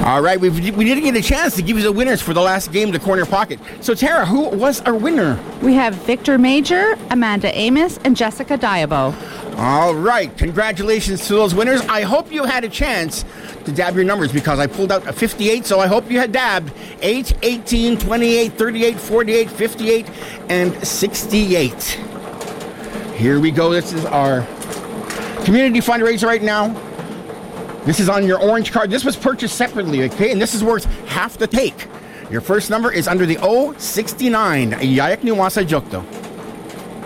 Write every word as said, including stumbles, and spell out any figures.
All right, we've, we didn't get a chance to give you the winners for the last game, the Corner Pocket. So, Tara, who was our winner? We have Victor Major, Amanda Amos, and Jessica Diabo. All right, congratulations to those winners. I hope you had a chance to dab your numbers because I pulled out a fifty-eight, so I hope you had dabbed eight, eighteen, twenty-eight, thirty-eight, forty-eight, fifty-eight, and sixty-eight. Here we go. This is our community fundraiser right now. This is on your orange card. This was purchased separately, okay? And this is worth half the take. Your first number is under the O sixty-nine. Yayak Niwasa Jokto.